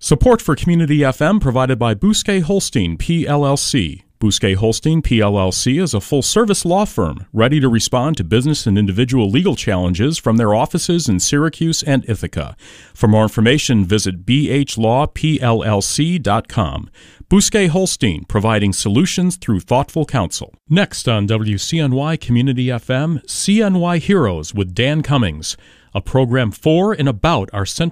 Support for Community FM provided by Bousquet Holstein, PLLC. Bousquet Holstein, PLLC is a full-service law firm ready to respond to business and individual legal challenges from their offices in Syracuse and Ithaca. For more information, visit bhlawpllc.com. Bousquet Holstein, providing solutions through thoughtful counsel. Next on WCNY Community FM, CNY Heroes with Dan Cummings, a program for and about our Central